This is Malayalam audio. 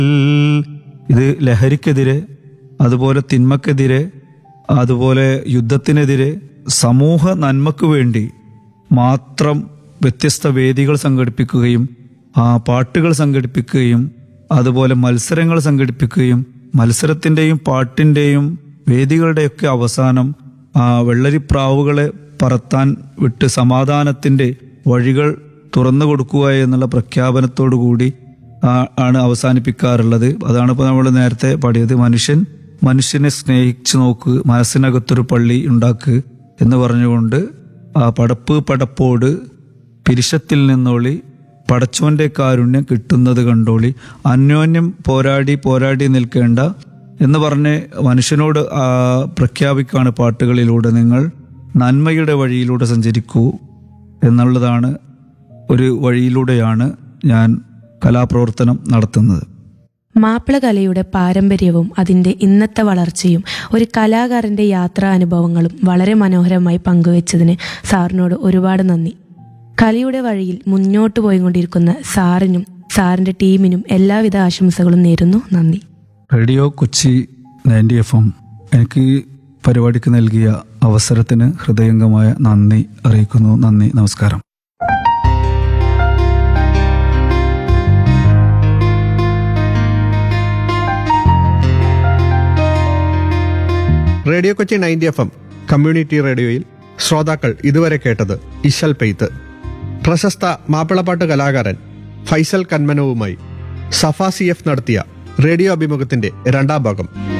ഇത് ലഹരിക്കെതിരെ, അതുപോലെ തിന്മക്കെതിരെ, അതുപോലെ യുദ്ധത്തിനെതിരെ, സമൂഹ നന്മയ്ക്കു വേണ്ടി മാത്രം വ്യത്യസ്ത വേദികൾ സംഘടിപ്പിക്കുകയും പാട്ടുകൾ സംഘടിപ്പിക്കുകയും അതുപോലെ മത്സരങ്ങൾ സംഘടിപ്പിക്കുകയും മത്സരത്തിന്റെയും പാട്ടിന്റെയും വേദികളുടെയൊക്കെ അവസാനം വെള്ളരിപ്രാവുകളെ പറത്താൻ വിട്ട് സമാധാനത്തിന്റെ വഴികൾ തുറന്നു കൊടുക്കുക എന്നുള്ള പ്രഖ്യാപനത്തോടു കൂടി ആണ് അവസാനിപ്പിക്കാറുള്ളത്. അതാണ് ഇപ്പോൾ നമ്മൾ നേരത്തെ പാടിയത്, മനുഷ്യനെ സ്നേഹിച്ചു നോക്ക്, മനസ്സിനകത്തൊരു പള്ളി ഉണ്ടാക്ക് എന്ന് പറഞ്ഞുകൊണ്ട് പടപ്പ് പടപ്പോട് പിരിശത്തിൽ നിന്നോളി, പടച്ചോന്റെ കാരുണ്യം കിട്ടുന്നത് കണ്ടോളി, അന്യോന്യം പോരാടി നിൽക്കേണ്ട എന്ന് പറഞ്ഞ് മനുഷ്യനോട് പ്രഖ്യാപിക്കാണ് പാട്ടുകളിലൂടെ. നിങ്ങൾ നന്മയുടെ വഴിയിലൂടെ സഞ്ചരിക്കൂ എന്നുള്ളതാണ്. ഒരു വഴിയിലൂടെയാണ് ഞാൻ കലാപ്രവർത്തനം നടത്തുന്നത്. മാപ്പിളകലയുടെ പാരമ്പര്യവും അതിൻ്റെ ഇന്നത്തെ വളർച്ചയും ഒരു കലാകാരൻ്റെ യാത്രാനുഭവങ്ങളും വളരെ മനോഹരമായി പങ്കുവച്ചതിന് സാറിനോട് ഒരുപാട് നന്ദി. കലയുടെ വഴിയിൽ മുന്നോട്ട് പോയിക്കൊണ്ടിരിക്കുന്ന സാറിനും സാറിൻ്റെ ടീമിനും എല്ലാവിധ ആശംസകളും നേരുന്നു. നന്ദി. റേഡിയോ കൊച്ചി 90 FM എനിക്ക് ഈ പരിപാടിക്ക് നൽകിയ അവസരത്തിന് ഹൃദയംഗമായ നന്ദി അറിയിക്കുന്നു. നന്ദി, നമസ്കാരം. റേഡിയോ കൊച്ചി 90 FM കമ്മ്യൂണിറ്റി റേഡിയോയിൽ ശ്രോതാക്കൾ ഇതുവരെ കേട്ടത് ഇശൽ പെയ്ത്ത്. പ്രശസ്ത മാപ്പിളപ്പാട്ട് കലാകാരൻ ഫൈസൽ കന്മനവുമായി സഫ CF നടത്തിയ റേഡിയോ അഭിമുഖത്തിന്റെ 2ാം ഭാഗം.